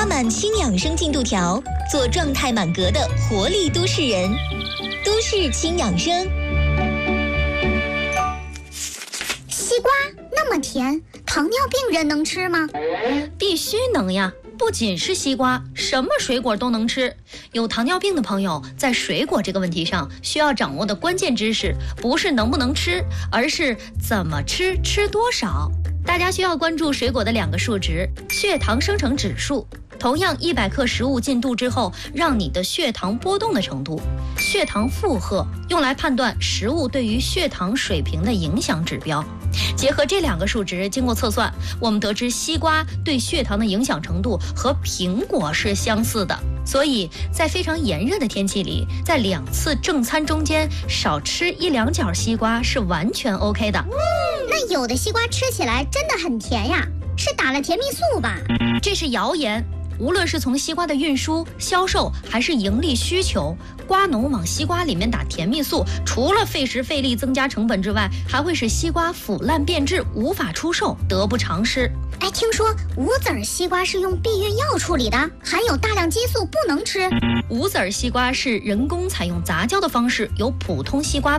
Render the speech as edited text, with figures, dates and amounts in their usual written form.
满氢养生进度条，做状态满格的活力都市人。都市氢养生。 西瓜那么甜，糖尿病人能吃吗？ 必须能呀！不仅是西瓜，什么水果都能吃。有糖尿病的朋友在水果这个问题上需要掌握的关键知识，不是能不能吃，而是怎么吃，吃多少。大家需要关注水果的2个数值：血糖生成指数，同样100克食物进肚之后，让你的血糖波动的程度；血糖负荷，用来判断食物对于血糖水平的影响指标。结合这2个数值，经过测算，我们得知西瓜对血糖的影响程度和苹果是相似的。所以在非常炎热的天气里，在2次正餐中间少吃1-2角西瓜是完全 OK 的。 那有的西瓜吃起来真的很甜呀，是打了甜蜜素吧？ 这是谣言。无论是从西瓜的运输、销售还是盈利需求，瓜农往西瓜里面打甜蜜素，除了费时费力增加成本之外，还会使西瓜腐烂变质，无法出售，得不偿失。 哎，听说无籽西瓜是用避孕药处理的，含有大量激素，不能吃。 无籽西瓜是人工采用杂交的方式，由普通西瓜